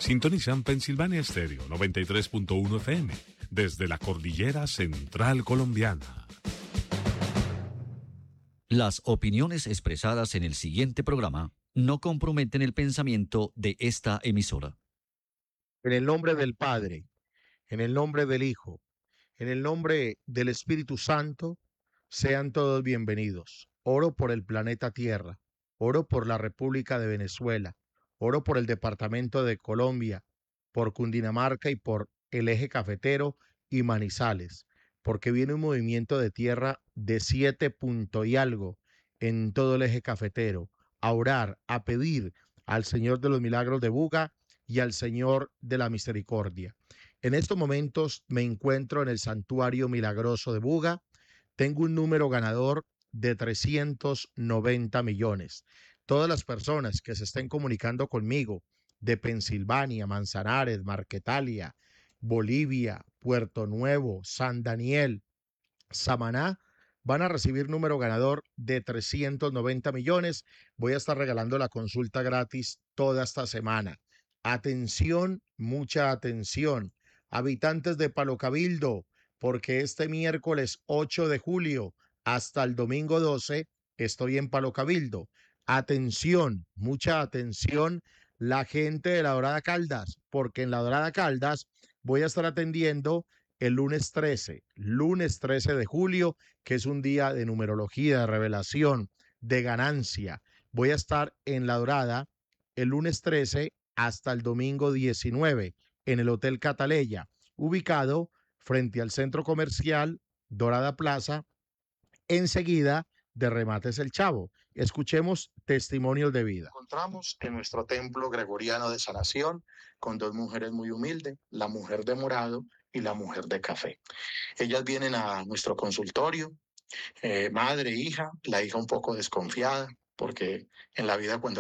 Sintonizan Pensilvania Estéreo 93.1 FM desde la cordillera central colombiana. Las opiniones expresadas en el siguiente programa no comprometen el pensamiento de esta emisora. En el nombre del Padre, en el nombre del Hijo, en el nombre del Espíritu Santo, sean todos bienvenidos. Oro por el planeta Tierra, oro por la República de Venezuela, oro por el departamento de Colombia, por Cundinamarca y por el eje cafetero y Manizales, porque viene un movimiento de tierra de 7 punto y algo en todo el eje cafetero, a orar, a pedir al Señor de los Milagros de Buga y al Señor de la Misericordia. En estos momentos me encuentro en el Santuario Milagroso de Buga. Tengo un número ganador de 390 millones. Todas las personas que se estén comunicando conmigo de Pensilvania, Manzanares, Marquetalia, Bolivia, Puerto Nuevo, San Daniel, Samaná, van a recibir número ganador de 390 millones. Voy a estar regalando la consulta gratis toda esta semana. Atención, mucha atención. Habitantes de Palo Cabildo, porque este miércoles 8 de julio hasta el domingo 12 estoy en Palo Cabildo. Atención, mucha atención, la gente de La Dorada Caldas, porque en La Dorada Caldas voy a estar atendiendo el lunes 13 de julio, que es un día de numerología, de revelación, de ganancia. Voy a estar en La Dorada el lunes 13 hasta el domingo 19 en el Hotel Cataleya, ubicado frente al centro comercial Dorada Plaza, enseguida de Remates El Chavo. Escuchemos testimonios de vida. Encontramos en nuestro templo gregoriano de sanación con dos mujeres muy humildes, la mujer de morado y la mujer de café. Ellas vienen a nuestro consultorio, madre e hija, la hija un poco desconfiada, porque en la vida cuando